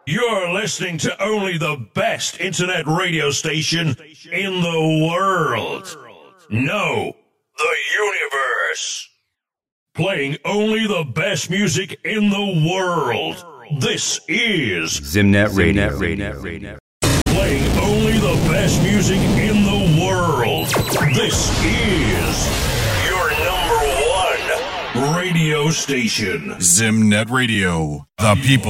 You're listening to only the best internet radio station in the world. No, the universe. Playing only the best music in the world. This is Zimnet Radio. Playing only the best music in the world. This is your number one radio station. Zimnet Radio. The people